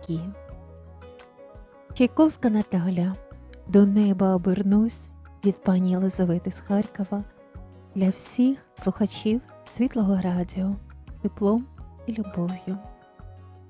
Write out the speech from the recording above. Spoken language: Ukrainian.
такі. Чайковська Наталя. До неба обернусь від пані Єлизавети з Харкова. Для всіх слухачів Світлого радіо. Теплом і любов'ю.